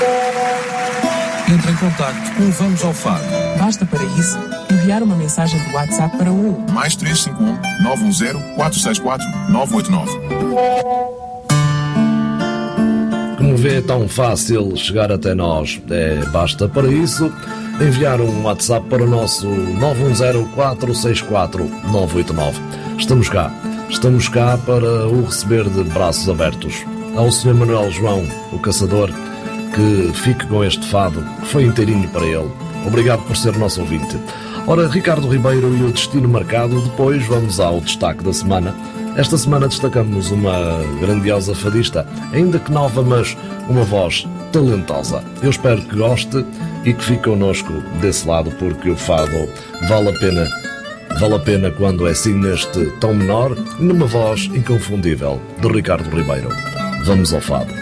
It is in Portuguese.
Entre em contacto com o Vamos ao Fado. Basta para isso enviar uma mensagem de WhatsApp para o +351 910 464 989. Como vê, é tão fácil chegar até nós. Basta para isso enviar um WhatsApp para o nosso 910 464 989. Estamos cá para o receber de braços abertos. Ao Sr. Manuel João, o caçador, que fique com este fado, que foi inteirinho para ele. Obrigado por ser nosso ouvinte. Ora, Ricardo Ribeiro e o Destino Marcado. Depois vamos ao destaque da semana. Esta semana destacamos uma grandiosa fadista, ainda que nova, mas uma voz talentosa. Eu espero que goste e que fique connosco desse lado, porque o fado vale a pena quando é assim neste tom menor e numa voz inconfundível de Ricardo Ribeiro. Vamos ao fado.